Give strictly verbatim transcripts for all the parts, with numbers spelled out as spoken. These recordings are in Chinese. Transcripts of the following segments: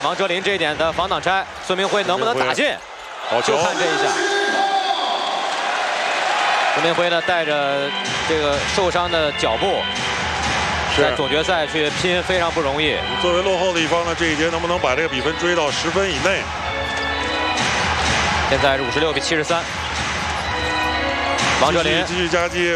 王哲林这一点的防挡拆，孙明辉能不能打进？就看这一下。孙明辉呢，带着这个受伤的脚步，在总决赛去拼非常不容易。 作为落后的一方呢，这一节能不能把这个比分追到十分以内？ 现在是五十六比七十三。王哲林继续夹击。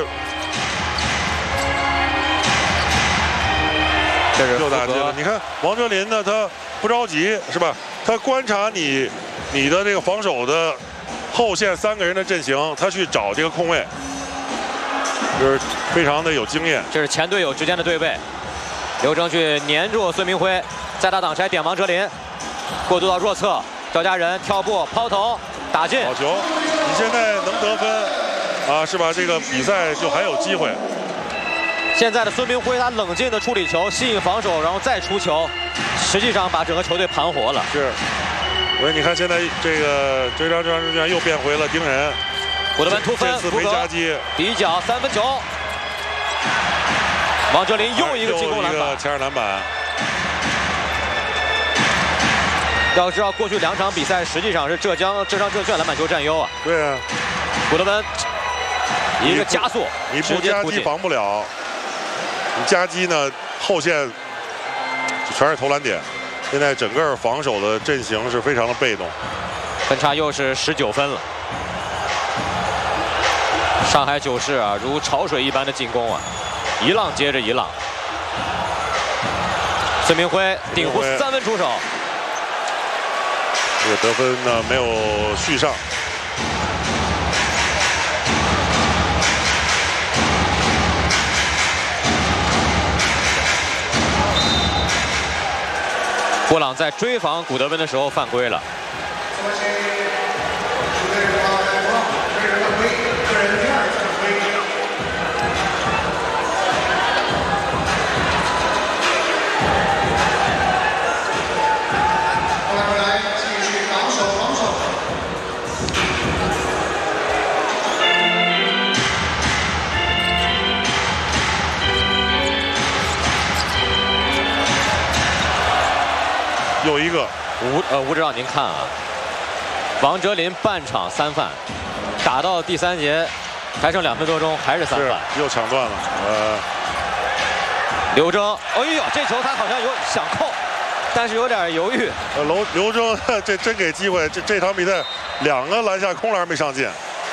这是又打进了。你看王哲林呢，他不着急是吧？他观察你你的这个防守的后线三个人的阵型，他去找这个空位，就是非常的有经验。 这是前队友之间的对位，刘铮去黏住孙明辉，再打挡拆点王哲林，过渡到弱侧，赵家人跳步抛投打进。 好球！你现在能得分啊，是吧？这个比赛就还有机会。 现在的孙明辉，他冷静的处理球，吸引防守，然后再出球，实际上把整个球队盘活了。 是，所以你看现在这个追张张志炫又变回了盯人， 古德文突分， 这次没夹击， 底角三分球。王哲林又一个进攻篮板， 前场篮板。 要知道，过去两场比赛实际上是浙江浙商证券篮板球占优啊。 对啊， 古德文一个加速， 你不夹击防不了。 你夹击呢，后线全是投篮点，现在整个防守的阵型是非常的被动， 分差又是十九分了。上海九世啊，如潮水一般的进攻啊，一浪接着一浪。孙明辉顶弧三分出手， 这个得分呢没有续上。 布朗在追防古德温的时候犯规了。 又一个吴呃吴指导，您看啊，王哲林半场三犯，打到第三节还剩两分多钟，还是三犯， 又抢断了。呃， 刘铮，哎呦，这球他好像有想扣，但是有点犹豫。 呃，刘刘铮这真给机会，这这场比赛两个篮下空篮没上进。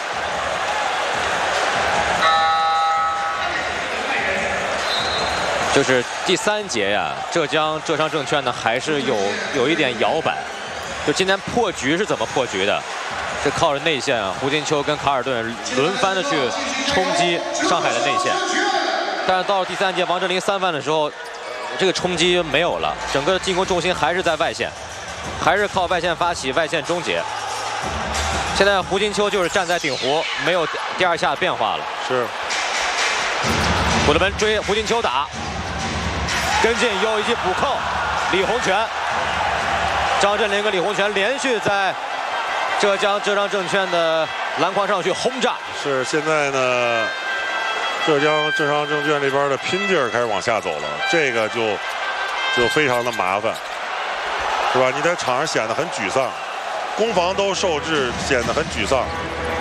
就是第三节呀，浙江浙商证券呢还是有有一点摇摆。就今天破局是怎么破局的？是靠着内线啊，胡金秋跟卡尔顿轮番的去冲击上海的内线。但是到了第三节，王哲林三犯的时候，这个冲击没有了，整个进攻重心还是在外线，还是靠外线发起，外线终结。现在胡金秋就是站在顶弧，没有第二下变化了。 是。 古德文追胡金秋打。 跟进又一记补扣，李洪权、张镇麟跟李洪权连续在浙江浙商证券的篮筐上去轰炸。 是现在呢，浙江浙商证券这边的拼劲儿开始往下走了，这个就就非常的麻烦，是吧？你在场上显得很沮丧，攻防都受制，显得很沮丧。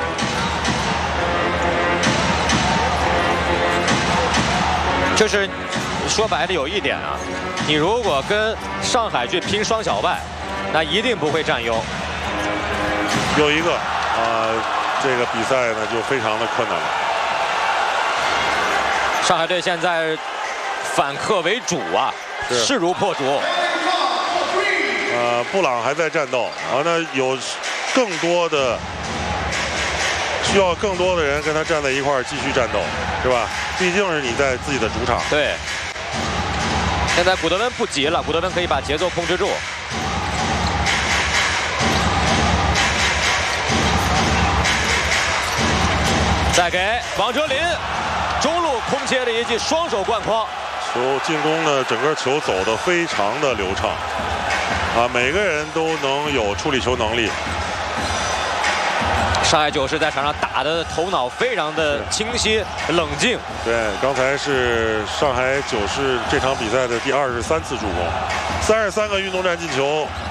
就是。 说白了有一点啊，你如果跟上海去拼双小外，那一定不会占优。 有一个啊、呃，这个比赛呢就非常的困难了。 上海队现在反客为主啊，势如破竹。 呃，布朗还在战斗，完了有更多的需要更多的人跟他站在一块儿继续战斗，是吧？毕竟是你在自己的主场。 对。 现在古德温不急了，古德温可以把节奏控制住。再给王哲林，中路空切的一记双手灌筐。 球进攻呢，整个球走得非常的流畅，啊，每个人都能有处理球能力。 上海九世在场上打的头脑非常的清晰冷静。 对，刚才是上海九世这场比赛的第二十三次助攻，三十三个运动战进球。